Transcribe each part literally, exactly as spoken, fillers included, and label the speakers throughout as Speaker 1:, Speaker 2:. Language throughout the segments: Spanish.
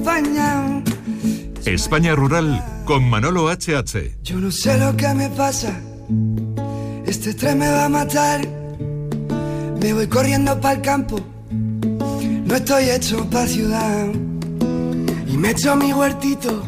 Speaker 1: acompañado.
Speaker 2: España Rural con Manolo H H.
Speaker 1: Yo no sé lo que me pasa, este estrés me va a matar. Me voy corriendo para el campo, no estoy hecho pa' ciudad. Y me echo mi huertito,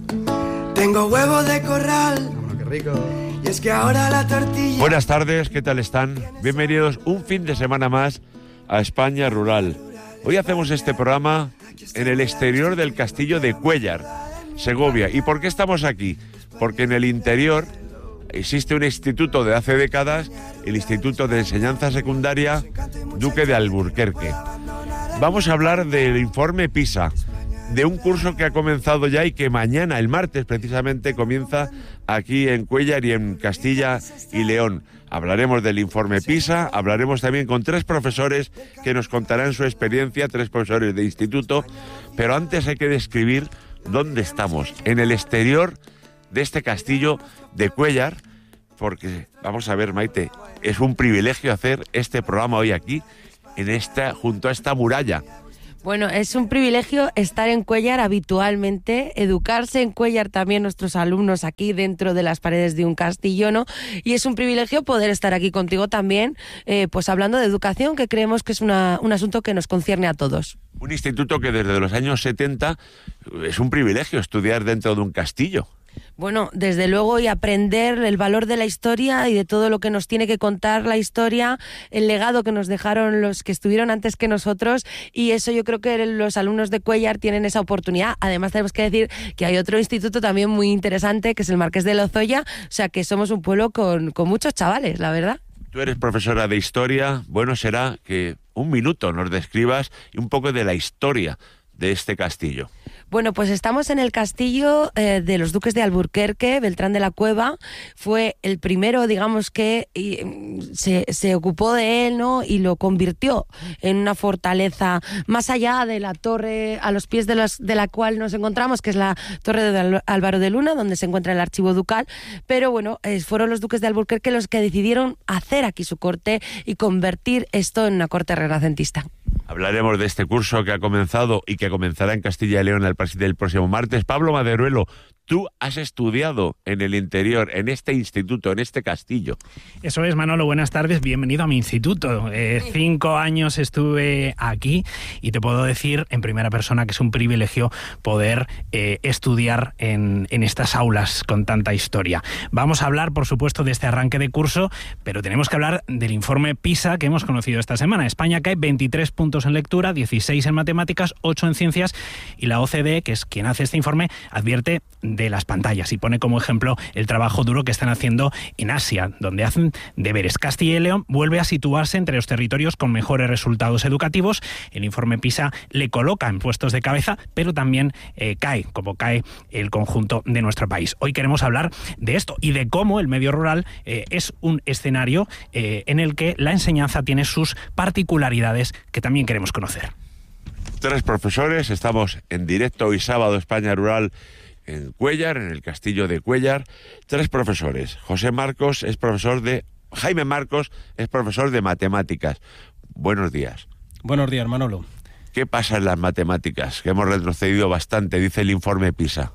Speaker 1: tengo huevos de corral.
Speaker 3: ¡Vámonos, qué rico!
Speaker 1: Y es que ahora la tortilla...
Speaker 4: Buenas tardes, ¿qué tal están? Bienvenidos un fin de semana más a España Rural. Hoy hacemos este programa en el exterior del castillo de Cuéllar, Segovia. ¿Y por qué estamos aquí? Porque en el interior existe un instituto de hace décadas, el Instituto de Enseñanza Secundaria Duque de Alburquerque. Vamos a hablar del informe PISA, de un curso que ha comenzado ya y que mañana, el martes precisamente, comienza aquí en Cuéllar y en Castilla y León. Hablaremos del informe PISA, hablaremos también con tres profesores que nos contarán su experiencia, tres profesores de instituto, pero antes hay que describir dónde estamos, en el exterior de este castillo de Cuéllar, porque, vamos a ver, Maite, es un privilegio hacer este programa hoy aquí, en esta, junto a esta muralla.
Speaker 5: Bueno, es un privilegio estar en Cuéllar habitualmente, educarse en Cuéllar también nuestros alumnos aquí dentro de las paredes de un castillo, ¿no? Y es un privilegio poder estar aquí contigo también, eh, pues hablando de educación, que creemos que es una, un asunto que nos concierne a todos.
Speaker 4: Un instituto que desde los años setenta es un privilegio estudiar dentro de un castillo.
Speaker 5: Bueno, desde luego, y aprender el valor de la historia y de todo lo que nos tiene que contar la historia, el legado que nos dejaron los que estuvieron antes que nosotros, y eso yo creo que los alumnos de Cuéllar tienen esa oportunidad. Además, tenemos que decir que hay otro instituto también muy interesante, que es el Marqués de Lozoya, o sea que somos un pueblo con, con muchos chavales, la verdad.
Speaker 4: Tú eres profesora de historia, bueno será que un minuto nos describas un poco de la historia de este castillo.
Speaker 5: Bueno, pues estamos en el castillo eh, de los Duques de Alburquerque. Beltrán de la Cueva fue el primero, digamos, que y, se, se ocupó de él, ¿no? Y lo convirtió en una fortaleza más allá de la torre a los pies de, los, de la cual nos encontramos, que es la torre de Álvaro de Luna, donde se encuentra el archivo ducal. Pero bueno, eh, fueron los Duques de Alburquerque los que decidieron hacer aquí su corte y convertir esto en una corte renacentista.
Speaker 4: Hablaremos de este curso que ha comenzado y que comenzará en Castilla y León el, el próximo martes. Pablo Maderuelo, tú has estudiado en el interior, en este instituto, en este castillo.
Speaker 6: Eso es, Manolo, buenas tardes, bienvenido a mi instituto. Eh, cinco años estuve aquí y te puedo decir en primera persona que es un privilegio poder eh, estudiar en, en estas aulas con tanta historia. Vamos a hablar, por supuesto, de este arranque de curso, pero tenemos que hablar del informe PISA que hemos conocido esta semana. España cae veintitrés puntos en lectura, dieciséis en matemáticas, ocho en ciencias, y la O C D E, que es quien hace este informe, advierte de las pantallas y pone como ejemplo el trabajo duro que están haciendo en Asia, donde hacen deberes. Castilla y León vuelve a situarse entre los territorios con mejores resultados educativos. El informe PISA le coloca en puestos de cabeza, pero también eh, cae, como cae el conjunto de nuestro país. Hoy queremos hablar de esto y de cómo el medio rural eh, es un escenario eh, en el que la enseñanza tiene sus particularidades que también queremos conocer.
Speaker 4: Tres profesores, estamos en directo hoy sábado España Rural en Cuéllar, en el castillo de Cuéllar. Tres profesores. José Marcos es profesor de... Jaime Marcos es profesor de matemáticas. Buenos días.
Speaker 7: Buenos días, Manolo.
Speaker 4: ¿Qué pasa en las matemáticas? Que hemos retrocedido bastante, dice el informe PISA.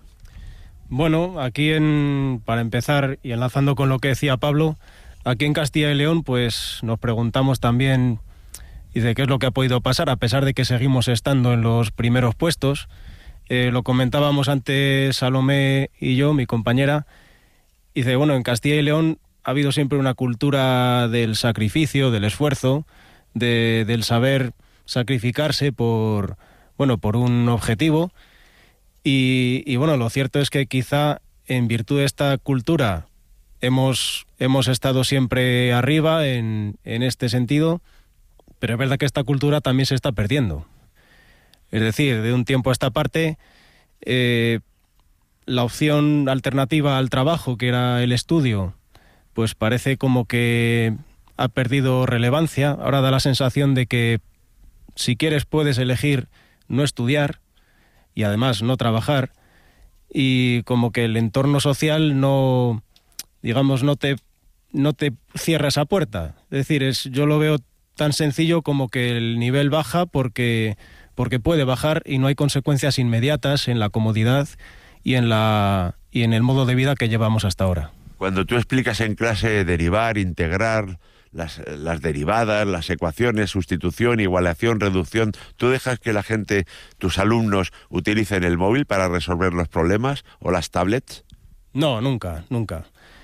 Speaker 7: Bueno, aquí en, para empezar, y enlazando con lo que decía Pablo, aquí en Castilla y León, pues nos preguntamos también, dice, ¿qué es lo que ha podido pasar? A pesar de que seguimos estando en los primeros puestos. Eh, lo comentábamos antes Salomé y yo, mi compañera, dice, bueno, en Castilla y León ha habido siempre una cultura del sacrificio, del esfuerzo, de, del saber sacrificarse por, bueno, por un objetivo, y, y bueno, lo cierto es que quizá en virtud de esta cultura hemos, hemos estado siempre arriba en, en este sentido, pero es verdad que esta cultura también se está perdiendo. Es decir, de un tiempo a esta parte, eh, la opción alternativa al trabajo, que era el estudio, pues parece como que ha perdido relevancia. Ahora da la sensación de que si quieres puedes elegir no estudiar y además no trabajar, y como que el entorno social no, digamos, no te, no te cierra esa puerta. Es decir, es, yo lo veo tan sencillo como que el nivel baja porque... porque puede bajar y no hay consecuencias inmediatas en la comodidad y en, la, y en el modo de vida que llevamos hasta ahora.
Speaker 4: Cuando tú explicas en clase derivar, integrar, las, las derivadas, las ecuaciones, sustitución, igualación, reducción, ¿tú dejas que la gente, tus alumnos, utilicen el móvil para resolver los problemas o las tablets?
Speaker 7: No, nunca, nunca.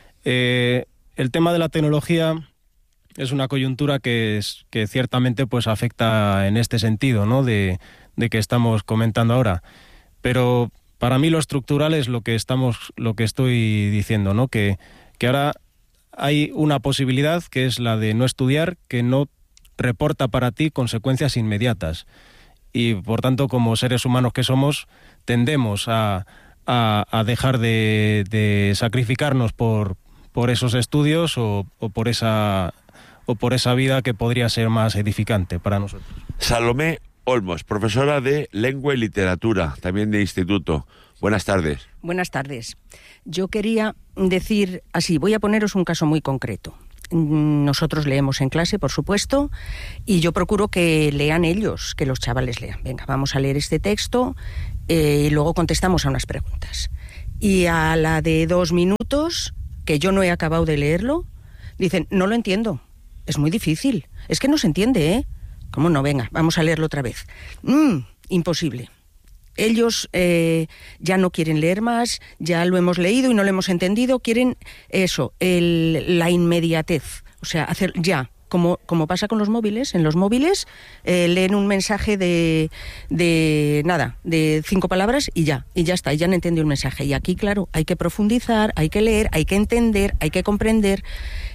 Speaker 7: Eh, el tema de la tecnología es una coyuntura que, es, que ciertamente pues afecta en este sentido, ¿no? De, de que estamos comentando ahora. Pero para mí lo estructural es lo que estamos, lo que estoy diciendo, ¿no? Que, que ahora hay una posibilidad que es la de no estudiar, que no reporta para ti consecuencias inmediatas. Y por tanto, como seres humanos que somos, tendemos a, a, a dejar de, de sacrificarnos por, por esos estudios o, o por esa o por esa vida que podría ser más edificante para nosotros.
Speaker 4: Salomé Olmos, profesora de Lengua y Literatura, también de instituto. Buenas tardes.
Speaker 3: Buenas tardes. Yo quería decir así, voy a poneros un caso muy concreto. Nosotros leemos en clase, por supuesto, y yo procuro que lean ellos, que los chavales lean. Venga, vamos a leer este texto eh, y luego contestamos a unas preguntas. Y a la de dos minutos, que yo no he acabado de leerlo, dicen, no lo entiendo. Es muy difícil. Es que no se entiende, ¿eh? ¿Cómo no? Venga, vamos a leerlo otra vez. Mm, imposible. Ellos eh, ya no quieren leer más, ya lo hemos leído y no lo hemos entendido. Quieren eso, el, la inmediatez. O sea, hacer ya. Como, como pasa con los móviles. En los móviles eh, leen un mensaje de, de nada, de cinco palabras y ya. Y ya está, y ya han entendido el mensaje. Y aquí, claro, hay que profundizar, hay que leer, hay que entender, hay que comprender.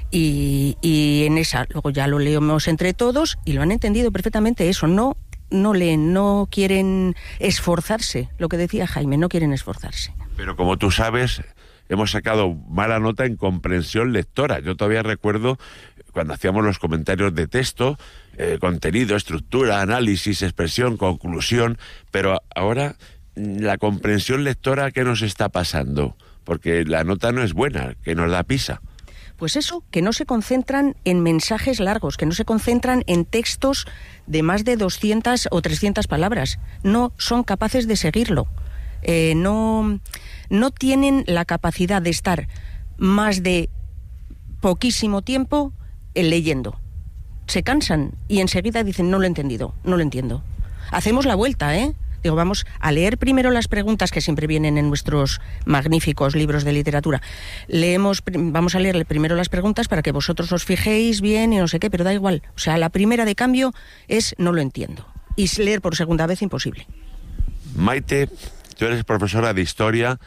Speaker 3: Y, y en esa, luego ya lo leemos entre todos y lo han entendido perfectamente eso, no, no leen, no quieren esforzarse, lo que decía Jaime, no quieren esforzarse.
Speaker 4: Pero como tú sabes, hemos sacado mala nota en comprensión lectora. Yo todavía recuerdo cuando hacíamos los comentarios de texto, eh, contenido, estructura, análisis, expresión, conclusión, pero ahora la comprensión lectora, ¿qué nos está pasando? Porque la nota no es buena, que nos da pisa.
Speaker 3: Pues eso, que no se concentran en mensajes largos, que no se concentran en textos de más de doscientas o trescientas palabras. No son capaces de seguirlo. Eh, no, no tienen la capacidad de estar más de poquísimo tiempo eh, leyendo. Se cansan y enseguida dicen, no lo he entendido, no lo entiendo. Hacemos la vuelta, ¿eh? Digo, vamos a leer primero las preguntas que siempre vienen en nuestros magníficos libros de literatura. Leemos, vamos a leer primero las preguntas para que vosotros os fijéis bien y no sé qué, pero da igual. O sea, la primera de cambio es no lo entiendo. Y leer por segunda vez, imposible.
Speaker 4: Maite, tú eres profesora de Historia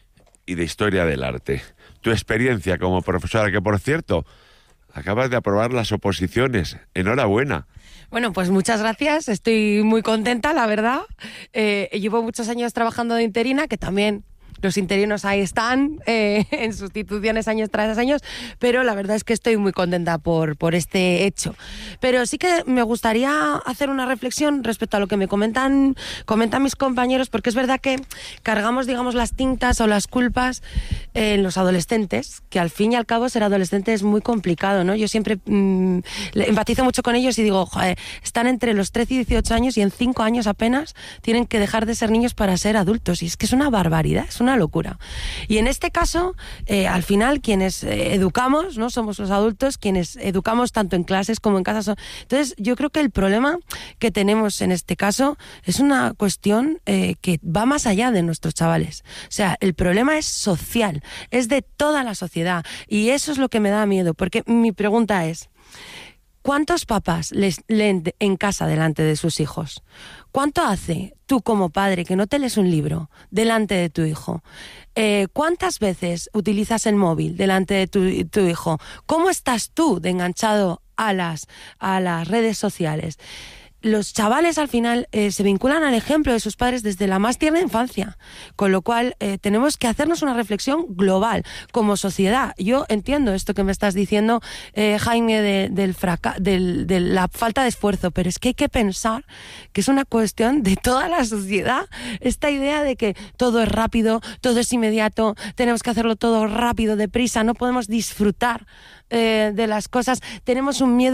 Speaker 4: y de Historia del Arte. Tu experiencia como profesora, que por cierto, acabas de aprobar las oposiciones. Enhorabuena.
Speaker 5: Bueno, pues muchas gracias, estoy muy contenta, la verdad. Eh, llevo muchos años trabajando de interina, que también los interinos ahí están, eh, en sustituciones años tras años, pero la verdad es que estoy muy contenta por, por este hecho. Pero sí que me gustaría hacer una reflexión respecto a lo que me comentan, comentan mis compañeros, porque es verdad que cargamos, digamos, las tintas o las culpas en los adolescentes, que al fin y al cabo ser adolescente es muy complicado, ¿no? Yo siempre mmm, empatizo mucho con ellos y digo, joder, están entre los trece y dieciocho años y en cinco años apenas tienen que dejar de ser niños para ser adultos, y es que es una barbaridad, es una locura. Y en este caso, eh, al final, quienes eh, educamos, ¿no? Somos los adultos, quienes educamos tanto en clases como en casa. Son... Entonces, yo creo que el problema que tenemos en este caso es una cuestión eh, que va más allá de nuestros chavales. O sea, el problema es social, es de toda la sociedad, y eso es lo que me da miedo, porque mi pregunta es, ¿cuántos papás les leen en casa delante de sus hijos? ¿Cuánto hace tú como padre que no te lees un libro delante de tu hijo? Eh, ¿Cuántas veces utilizas el móvil delante de tu, tu hijo? ¿Cómo estás tú de enganchado a las, a las redes sociales? Los chavales al final eh, se vinculan al ejemplo de sus padres desde la más tierna infancia, con lo cual eh, tenemos que hacernos una reflexión global como sociedad. Yo entiendo esto que me estás diciendo, eh, Jaime, de, del fraca- del, de la falta de esfuerzo, pero es que hay que pensar que es una cuestión de toda la sociedad, esta idea de que todo es rápido, todo es inmediato, tenemos que hacerlo todo rápido, deprisa, no podemos disfrutar eh, de las cosas, tenemos un miedo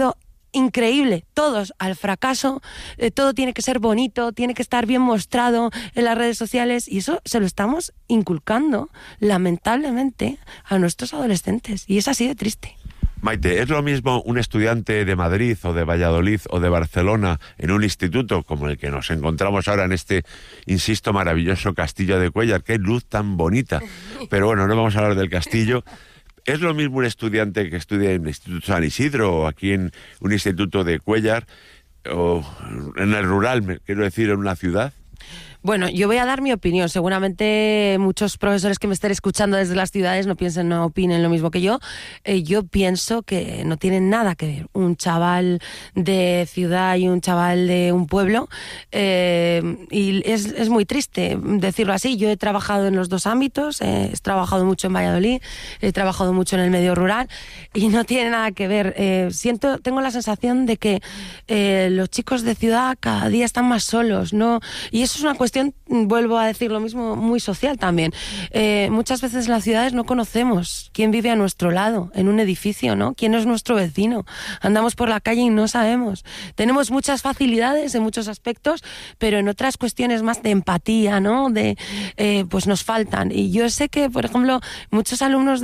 Speaker 5: increíble, todos al fracaso, eh, todo tiene que ser bonito, tiene que estar bien mostrado en las redes sociales, y eso se lo estamos inculcando, lamentablemente, a nuestros adolescentes, y es así de triste.
Speaker 4: Maite, ¿es lo mismo un estudiante de Madrid o de Valladolid o de Barcelona en un instituto como el que nos encontramos ahora en este, insisto, maravilloso castillo de Cuéllar? ¡Qué luz tan bonita! Pero bueno, no vamos a hablar del castillo. ¿Es lo mismo un estudiante que estudia en el Instituto San Isidro o aquí en un instituto de Cuéllar o en el rural, quiero decir, en una ciudad?
Speaker 5: Bueno, yo voy a dar mi opinión. Seguramente muchos profesores que me estén escuchando desde las ciudades no piensen, no opinen lo mismo que yo. Eh, yo pienso que no tiene nada que ver un chaval de ciudad y un chaval de un pueblo. Eh, y es, es muy triste decirlo así. Yo he trabajado en los dos ámbitos. Eh, he trabajado mucho en Valladolid, he trabajado mucho en el medio rural y no tiene nada que ver. Eh, siento, tengo la sensación de que eh, los chicos de ciudad cada día están más solos, ¿no? Y eso es una cuestión, vuelvo a decir lo mismo, muy social también. Eh, muchas veces en las ciudades no conocemos quién vive a nuestro lado, en un edificio, ¿no? Quién es nuestro vecino. Andamos por la calle y no sabemos. Tenemos muchas facilidades en muchos aspectos, pero en otras cuestiones más de empatía, ¿no? De, eh, pues nos faltan. Y yo sé que, por ejemplo, muchos alumnos